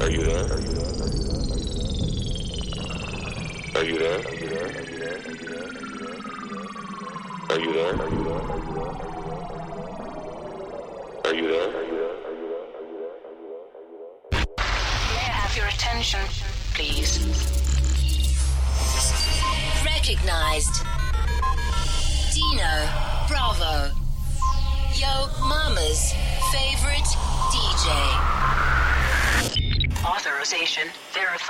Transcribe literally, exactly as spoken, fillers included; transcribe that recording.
Are you there? Are you there? Are you there? Are you there? May I have your attention, please? Recognized. Dino Bravo. Yo Mama's favorite D J. Authorization verified.